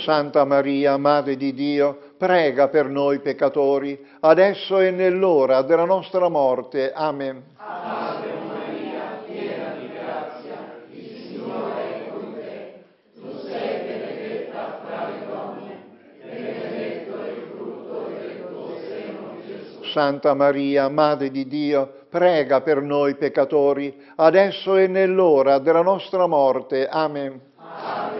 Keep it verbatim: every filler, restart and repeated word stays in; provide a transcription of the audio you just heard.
Santa Maria, Madre di Dio, prega per noi peccatori, adesso e nell'ora della nostra morte. Amen. Ave Maria, piena di grazia, il Signore è con te. Tu sei benedetta fra le donne, e benedetto è il frutto del tuo seno, Gesù. Santa Maria, Madre di Dio, prega per noi peccatori, adesso e nell'ora della nostra morte. Amen.